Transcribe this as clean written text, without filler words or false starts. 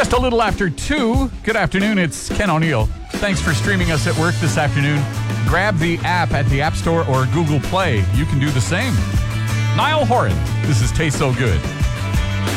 Just a little after 2. Good afternoon, it's Ken O'Neill. Thanks for streaming us at work this afternoon. Grab the app at the App Store or Google Play. You can do the same. Niall Horan, this is Taste So Good.